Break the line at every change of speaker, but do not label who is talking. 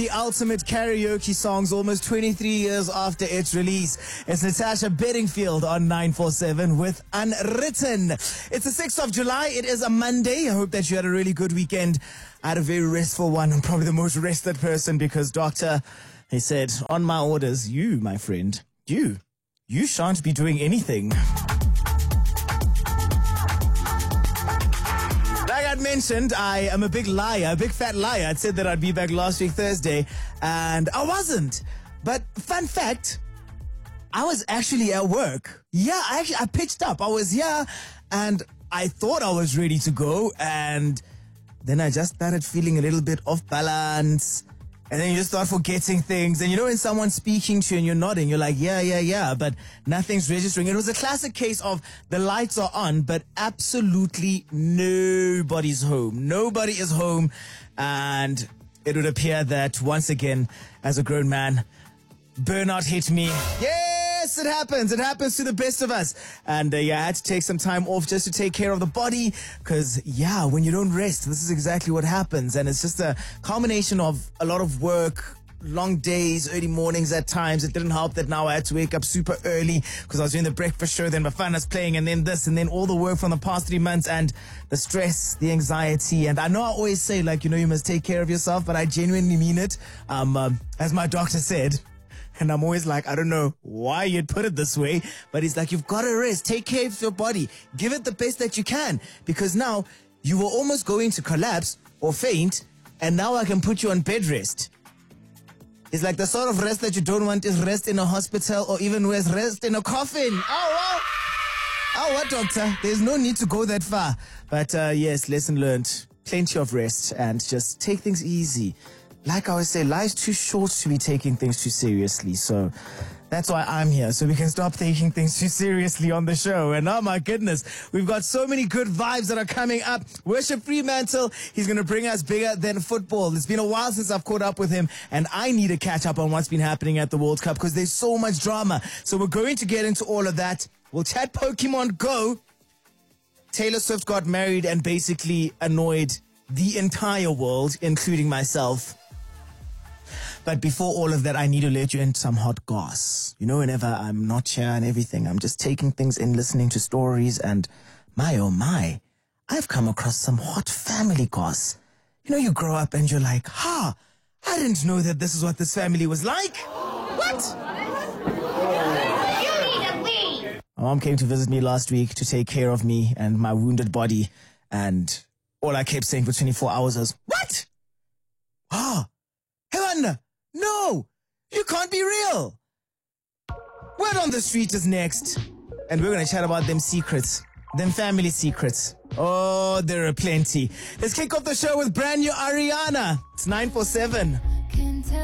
The ultimate karaoke songs almost 23 years after its release. It's Natasha Bedingfield on 947 with Unwritten. It's the 6th of July. It is a Monday. I hope that you had a really good weekend. I had a very restful one. I'm probably the most rested person because doctor, he said, on my orders, you, my friend, you shan't be doing anything. I mentioned, I am a big liar, a big fat liar. I said that I'd be back last week Thursday, and I wasn't. But fun fact, I was actually at work. Yeah, I pitched up. I was here, and I thought I was ready to go, and then I just started feeling a little bit off balance. And then you just start forgetting things. And you know when someone's speaking to you and you're nodding, you're like, yeah, but nothing's registering. It was a classic case of the lights are on, but absolutely nobody's home. Nobody is home. And it would appear that once again, as a grown man, burnout hit me. Yes, it happens. It happens to the best of us. And I had to take some time off just to take care of the body. Because, when you don't rest, this is exactly what happens. And it's just a culmination of a lot of work, long days, early mornings at times. It didn't help that now I had to wake up super early because I was doing the breakfast show, then my fun was playing, and then this, and then all the work from the past 3 months, and the stress, the anxiety. And I know I always say, you must take care of yourself, but I genuinely mean it. As my doctor said, and I'm always like, I don't know why you'd put it this way, but he's like, you've got to rest, take care of your body, give it the best that you can, because now you were almost going to collapse or faint, and now I can put you on bed rest. It's like the sort of rest that you don't want is rest in a hospital or even worse, rest in a coffin. Oh, what, doctor? There's no need to go that far. But yes, lesson learned. Plenty of rest and just take things easy. Like I always say, life's too short to be taking things too seriously. So that's why I'm here, so we can stop taking things too seriously on the show. And oh my goodness, we've got so many good vibes that are coming up. Worship Fremantle, he's going to bring us bigger than football. It's been a while since I've caught up with him, and I need to catch up on what's been happening at the World Cup because there's so much drama. So we're going to get into all of that. We'll chat Pokemon Go. Taylor Swift got married and basically annoyed the entire world, including myself. But before all of that, I need to let you in some hot goss. Whenever I'm not here and everything, I'm just taking things in, listening to stories, and my oh my, I've come across some hot family goss. You grow up and you're like, I didn't know that this is what this family was like. What?
You need a wee.
My mom came to visit me last week to take care of me and my wounded body, and all I kept saying for 24 hours was, what? Heaven! No! You can't be real! Word on the Street is next. And we're going to chat about them secrets. Them family secrets. Oh, there are plenty. Let's kick off the show with brand new Ariana. It's 947.